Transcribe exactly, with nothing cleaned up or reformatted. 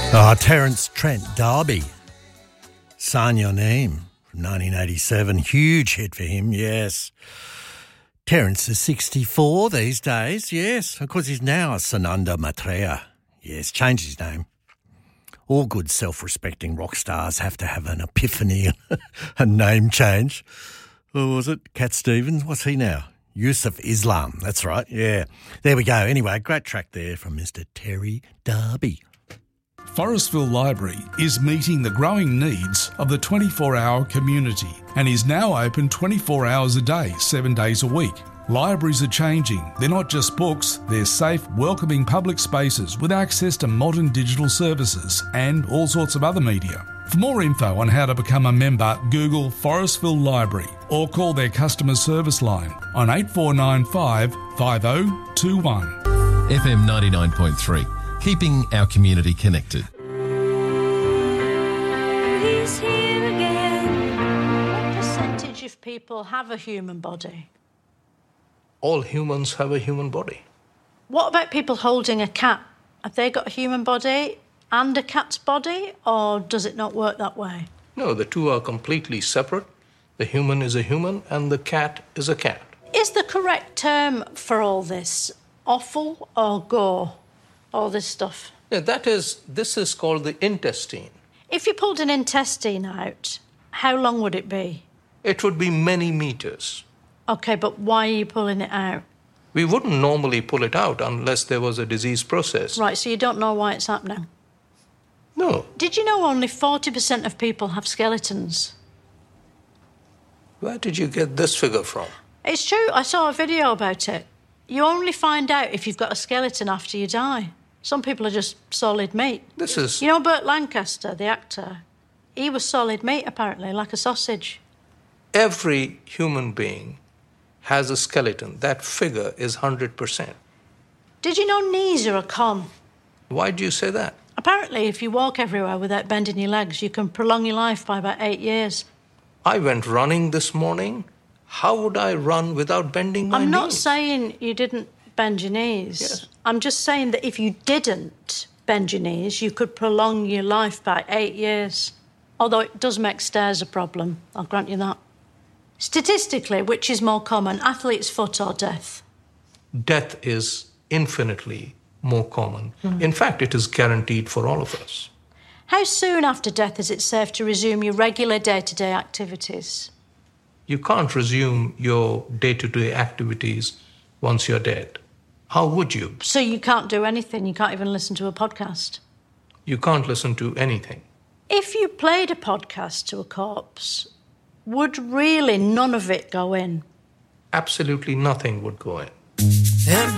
Oh, Terence Trent D'Arby, Sign Your Name from nineteen eighty-seven. Huge hit for him, yes. Terence is sixty-four these days, yes. Of course, he's now Sananda Maitreya. Yes, changed his name. All good self-respecting rock stars have to have an epiphany, a name change. What was it? Cat Stevens? What's he now? Yusuf Islam, that's right, yeah. There we go. Anyway, great track there from Mister Terry D'Arby. Forestville Library is meeting the growing needs of the twenty-four hour community and is now open twenty-four hours a day, seven days a week. Libraries are changing. They're not just books, they're safe, welcoming public spaces with access to modern digital services and all sorts of other media. For more info on how to become a member, Google Forestville Library or call their customer service line on eight four nine five, five oh two one. F M ninety-nine point three. Keeping our community connected. He's here again. What percentage of people have a human body? All humans have a human body. What about people holding a cat? Have they got a human body and a cat's body, or does it not work that way? No, the two are completely separate. The human is a human and the cat is a cat. Is the correct term for all this offal or gore? All this stuff. Yeah, that is, this is called the intestine. If you pulled an intestine out, how long would it be? It would be many meters. OK, but why are you pulling it out? We wouldn't normally pull it out unless there was a disease process. Right, so you don't know why it's happening? No. Did you know only forty percent of people have skeletons? Where did you get this figure from? It's true, I saw a video about it. You only find out if you've got a skeleton after you die. Some people are just solid meat. This is... You know Burt Lancaster, the actor? He was solid meat, apparently, like a sausage. Every human being has a skeleton. That figure is one hundred percent. Did you know knees are a con? Why do you say that? Apparently, if you walk everywhere without bending your legs, you can prolong your life by about eight years. I went running this morning. How would I run without bending my I'm not knees? saying you didn't bend your knees. Yes. I'm just saying that if you didn't bend your knees, you could prolong your life by eight years. Although it does make stairs a problem, I'll grant you that. Statistically, which is more common, athlete's foot or death? Death is infinitely more common. Mm. In fact, it is guaranteed for all of us. How soon after death is it safe to resume your regular day-to-day activities? You can't resume your day-to-day activities once you're dead. How would you? So you can't do anything? You can't even listen to a podcast? You can't listen to anything. If you played a podcast to a corpse, would really none of it go in? Absolutely nothing would go in. And